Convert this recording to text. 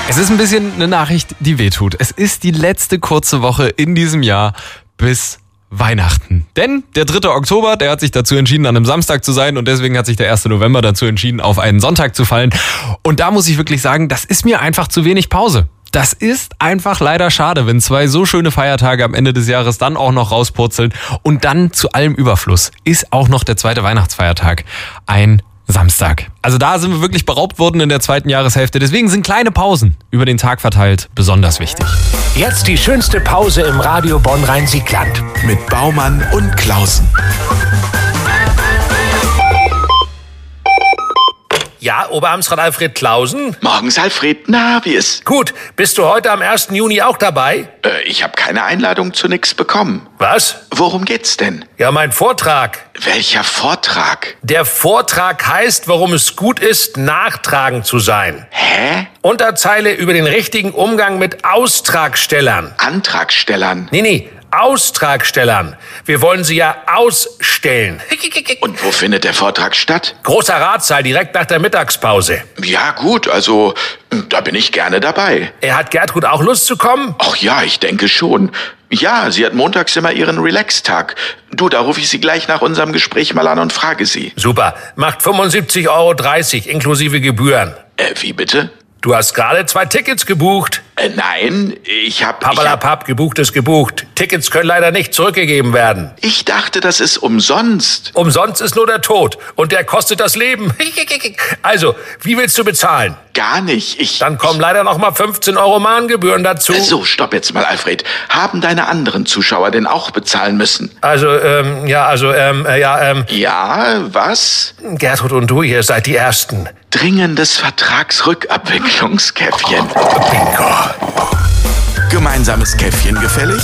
Es ist ein bisschen eine Nachricht, die wehtut. Es ist die letzte kurze Woche in diesem Jahr bis Weihnachten. Denn der 3. Oktober, der hat sich dazu entschieden, an einem Samstag zu sein und deswegen hat sich der 1. November dazu entschieden, auf einen Sonntag zu fallen. Und da muss ich wirklich sagen, das ist mir einfach zu wenig Pause. Das ist einfach leider schade, wenn 2 so schöne Feiertage am Ende des Jahres dann auch noch rauspurzeln. Und dann zu allem Überfluss ist auch noch der 2. Weihnachtsfeiertag ein Samstag. Also da sind wir wirklich beraubt worden in der 2. Jahreshälfte. Deswegen sind kleine Pausen über den Tag verteilt besonders wichtig. Jetzt die schönste Pause im Radio Bonn-Rhein-Sieg-Land. Mit Baumann und Klausen. Ja, Oberamtsrat Alfred Klausen? Morgens, Alfred. Na, wie ist? Gut, bist du heute am 1. Juni auch dabei? Ich habe keine Einladung zu nix bekommen. Was? Worum geht's denn? Ja, mein Vortrag. Welcher Vortrag? Der Vortrag heißt, warum es gut ist, nachtragend zu sein. Hä? Unterzeile über den richtigen Umgang mit Austragstellern. Antragstellern. Nee, Austragstellern. Wir wollen sie ja ausstellen. Und wo findet der Vortrag statt? Großer Ratssaal, direkt nach der Mittagspause. Ja gut, also da bin ich gerne dabei. Hat Gertrud auch Lust zu kommen? Ach ja, ich denke schon. Ja, sie hat montags immer ihren Relax-Tag. Du, da rufe ich sie gleich nach unserem Gespräch mal an und frage sie. Super, macht 75,30 € inklusive Gebühren. Wie bitte? Du hast gerade 2 Tickets gebucht. Nein, ich hab... Pappalapapp, gebucht ist gebucht. Tickets können leider nicht zurückgegeben werden. Ich dachte, das ist umsonst. Umsonst ist nur der Tod. Und der kostet das Leben. Also, wie willst du bezahlen? Gar nicht. Dann kommen leider noch mal 15 € Mahngebühren dazu. So, stopp jetzt mal, Alfred. Haben deine anderen Zuschauer denn auch bezahlen müssen? Ja, was? Gertrud und du, ihr seid die Ersten. Dringendes Vertragsrückabwicklungskäffchen. Bingo. Gemeinsames Käffchen gefällig?